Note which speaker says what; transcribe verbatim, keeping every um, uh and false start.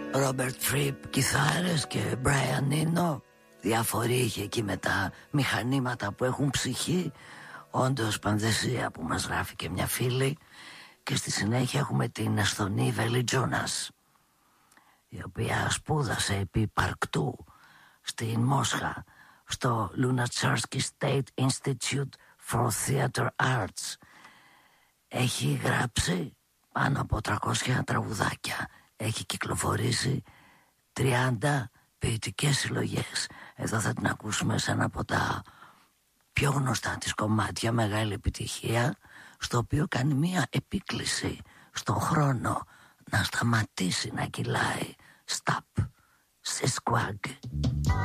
Speaker 1: Ρόμπερτ Φριπ κιθάρες και Μπράιαν Ίνο. Διάφοροι είχε εκεί με τα μηχανήματα που έχουν ψυχή. Όντως πανδεσία που μας γράφει και μια φίλη. Και στη συνέχεια έχουμε την Εσθονή Βέλη Τζούνας, η οποία σπούδασε επί παρκτού στην Μόσχα στο Lunacharsky State Institute for Theater Arts. Έχει γράψει πάνω από τριακόσια τραγουδάκια. Έχει κυκλοφορήσει τριάντα ποιητικές συλλογές. Εδώ θα την ακούσουμε σε ένα από τα πιο γνωστά της κομμάτια, μεγάλη επιτυχία, στο οποίο κάνει μία επίκληση στον χρόνο να σταματήσει να κυλάει. Stop, Sisquag.